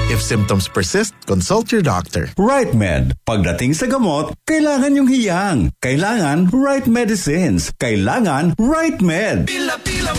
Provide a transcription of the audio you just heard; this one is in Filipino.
If symptoms persist, consult your doctor. Right Med. Pagdating sa gamot, kailangan yung hiyang. Kailangan right medicines. Kailangan Right Med. Pila-pila